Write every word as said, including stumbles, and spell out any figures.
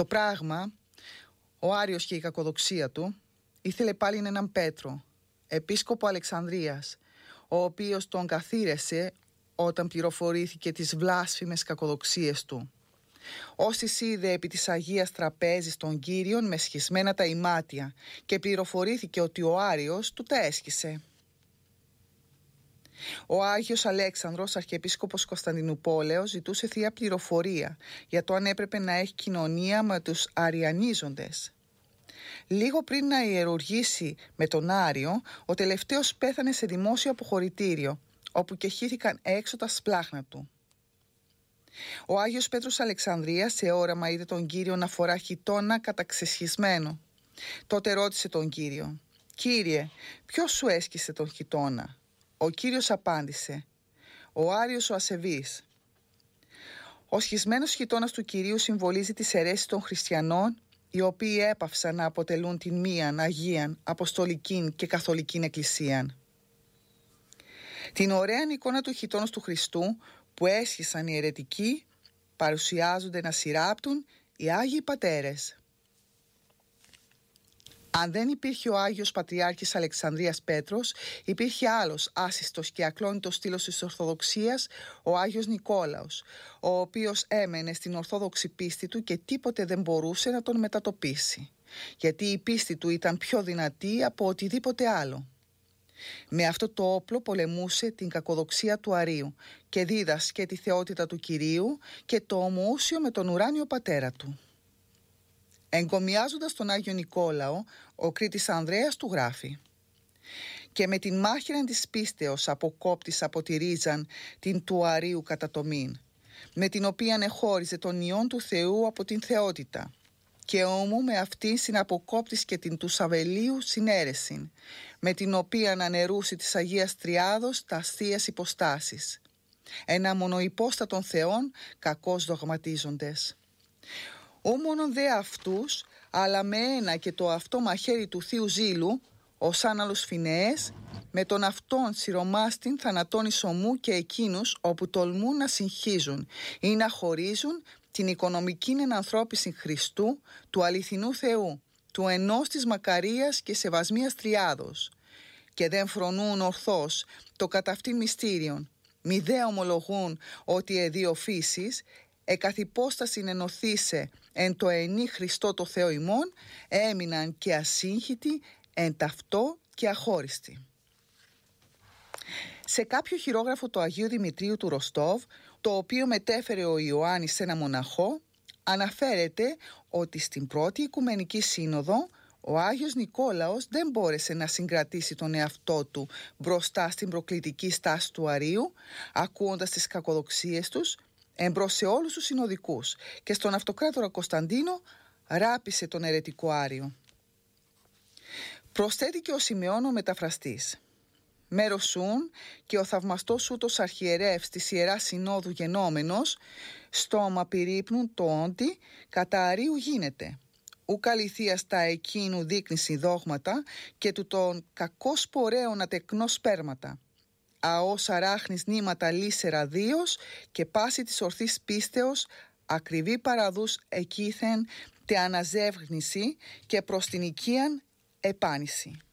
Το πράγμα, ο Άριος και η κακοδοξία του, ήθελε πάλι έναν Πέτρο, επίσκοπο Αλεξανδρίας, ο οποίος τον καθήρεσε όταν πληροφορήθηκε τις βλάσφημες κακοδοξίες του. Όσοι είδε επί της Αγίας Τραπέζης των Κύριων με σχισμένα τα ημάτια και πληροφορήθηκε ότι ο Άριος του τα έσχισε. Ο Άγιος Αλέξανδρος, αρχιεπίσκοπος Κωνσταντινουπόλεως, ζητούσε θεία πληροφορία για το αν έπρεπε να έχει κοινωνία με τους αριανίζοντες. Λίγο πριν να ιερουργήσει με τον Άριο, ο τελευταίος πέθανε σε δημόσιο αποχωρητήριο, όπου και χύθηκαν έξω τα σπλάχνα του. Ο Άγιος Πέτρος Αλεξανδρίας σε όραμα είδε τον Κύριο να φορά χιτώνα καταξεσχισμένο. Τότε ρώτησε τον Κύριο: «Κύριε, ποιος σου έσκησε τον χιτώνα?» Ο Κύριος απάντησε: «Ο Άριος ο ασεβής». Ο σχισμένος χιτώνας του Κυρίου συμβολίζει τις αιρέσεις των χριστιανών, οι οποίοι έπαυσαν να αποτελούν την μίαν Αγίαν, Αποστολικήν και Καθολικήν Εκκλησίαν. Την ωραία εικόνα του χιτώνος του Χριστού που έσχισαν οι αιρετικοί παρουσιάζονται να συράπτουν οι Άγιοι Πατέρες. Αν δεν υπήρχε ο Άγιος Πατριάρχης Αλεξανδρίας Πέτρος, υπήρχε άλλος άσιστος και ακλόνητος στήλος της Ορθοδοξίας, ο Άγιος Νικόλαος, ο οποίος έμενε στην Ορθόδοξη πίστη του και τίποτε δεν μπορούσε να τον μετατοπίσει, γιατί η πίστη του ήταν πιο δυνατή από οτιδήποτε άλλο. Με αυτό το όπλο πολεμούσε την κακοδοξία του Αρίου και δίδασκε τη θεότητα του Κυρίου και το ομοούσιο με τον ουράνιο πατέρα του. Εγκομιάζοντας τον Άγιο Νικόλαο, ο Κρήτης Ανδρέας του γράφει: «Και με την μάχηραν της πίστεως αποκόπτης αποτηρίζαν την του Αρίου κατατομήν, με την οποίαν εχώριζε τον Υιόν του Θεού από την θεότητα, και όμου με αυτήν συναποκόπτης και την του Σαβελίου συνέρεσιν, με την οποίαν αναιρούσε της Αγίας Τριάδος τα θείας υποστάσεις, ένα μονοϊπόστατον Θεών κακώς δογματίζοντες. Ού μόνον δε αυτούς, αλλά με ένα και το αυτό μαχαίρι του Θείου Ζήλου, ως άναλους φινέες, με τον αυτόν σειρωμάστην θανατών ισομού και εκείνους όπου τολμούν να συγχύζουν ή να χωρίζουν την οικονομική ενανθρώπιση Χριστού, του αληθινού Θεού, του ενός της μακαρίας και σεβασμίας Τριάδος, και δεν φρονούν ορθώς το κατά αυτήν μυστήριον, μη δε ομολογούν ότι ε δύο φύσεις, εκαθ υπόστασιν ενωθήσε εν το ενή Χριστό το Θεό ημών, έμειναν και ασύγχυτοι εν ταυτό και αχώριστοι». Σε κάποιο χειρόγραφο του Αγίου Δημητρίου του Ροστόβ, το οποίο μετέφερε ο Ιωάννης σε ένα μοναχό, αναφέρεται ότι στην πρώτη Οικουμενική Σύνοδο ο Άγιος Νικόλαος δεν μπόρεσε να συγκρατήσει τον εαυτό του μπροστά στην προκλητική στάση του Αρίου, ακούοντας τις κακοδοξίες τους, εμπρός σε όλους τους συνοδικούς, και στον αυτοκράτορα Κωνσταντίνο ράπησε τον αιρετικό Άριο. Προσθέτει και ο Σιμεών ο μεταφραστής: «Μέρος σουν και ο θαυμαστός ούτος αρχιερεύς της Ιεράς Συνόδου γενόμενος, στόμα πυρύπνουν το όντι κατά Αρίου γίνεται. Ουκ αληθείας τα εκείνου δείκνηση δόγματα και του των κακός πορέων ατεκνός σπέρματα. Αός αράχνης νήματα λύσερα δίος και πάση της ορθής πίστεως ακριβή παραδούς εκείθεν τε αναζεύγνηση και προς την οικίαν επάνηση».